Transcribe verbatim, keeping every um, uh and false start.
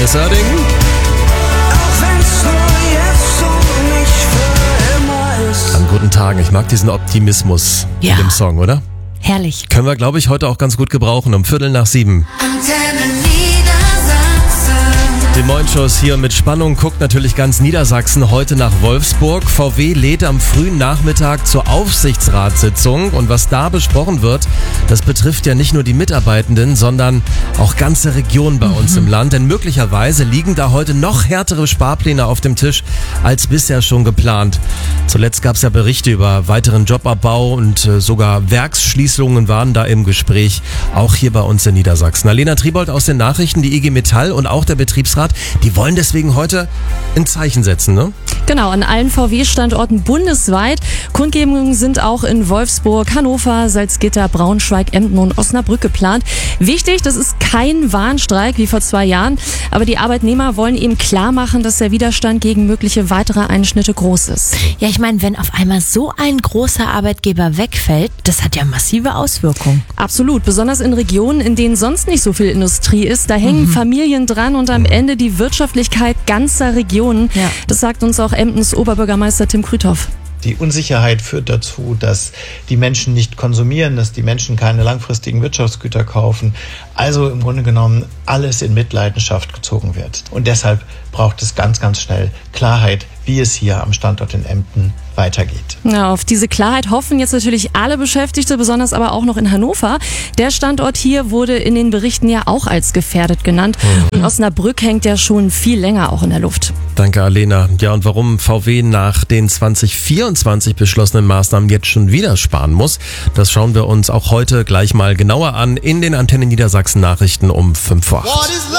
Chris Oerding. Auch wenn's nur jetzt und nicht für immer ist. An guten Tagen. Ich mag diesen Optimismus Ja. in dem Song, oder? Herrlich. Können wir, glaube ich, heute auch ganz gut gebrauchen. Um Viertel nach sieben. Antenne Niedersachsen. Die Morgenshows hier mit Spannung guckt natürlich ganz Niedersachsen heute nach Wolfsburg. V W lädt am frühen Nachmittag zur Aufsichtsratssitzung. Und was da besprochen wird, das betrifft ja nicht nur die Mitarbeitenden, sondern auch ganze Regionen bei uns im Land. Denn möglicherweise liegen da heute noch härtere Sparpläne auf dem Tisch als bisher schon geplant. Zuletzt gab es ja Berichte über weiteren Jobabbau und äh, sogar Werksschließungen waren da im Gespräch, auch hier bei uns in Niedersachsen. Alena Tribold aus den Nachrichten, die I G Metall und auch der Betriebsrat, die wollen deswegen heute ein Zeichen setzen, ne? Genau, an allen V W-Standorten bundesweit. Kundgebungen sind auch in Wolfsburg, Hannover, Salzgitter, Braunschweig, Emden und Osnabrück geplant. Wichtig, das ist kein Warnstreik wie vor zwei Jahren, aber die Arbeitnehmer wollen eben klar machen, dass der Widerstand gegen mögliche weitere Einschnitte groß ist. Ja, ich meine, wenn auf einmal so ein großer Arbeitgeber wegfällt, das hat ja massive Auswirkungen. Absolut, besonders in Regionen, in denen sonst nicht so viel Industrie ist. Da hängen Mhm. Familien dran und am Ende die Wirtschaftlichkeit ganzer Regionen. Ja. Das sagt uns auch Emdens Oberbürgermeister Tim Krüthoff. Die Unsicherheit führt dazu, dass die Menschen nicht konsumieren, dass die Menschen keine langfristigen Wirtschaftsgüter kaufen. Also im Grunde genommen alles in Mitleidenschaft gezogen wird. Und deshalb braucht es ganz, ganz schnell Klarheit, wie es hier am Standort in Emden weitergeht. Ja, auf diese Klarheit hoffen jetzt natürlich alle Beschäftigte, besonders aber auch noch in Hannover. Der Standort hier wurde in den Berichten ja auch als gefährdet genannt. Und Osnabrück hängt ja schon viel länger auch in der Luft. Danke, Alena. Ja, und warum V W nach den zwanzig vierundzwanzig beschlossenen Maßnahmen jetzt schon wieder sparen muss, das schauen wir uns auch heute gleich mal genauer an in den Antenne Niedersachsen Nachrichten um fünf Uhr acht.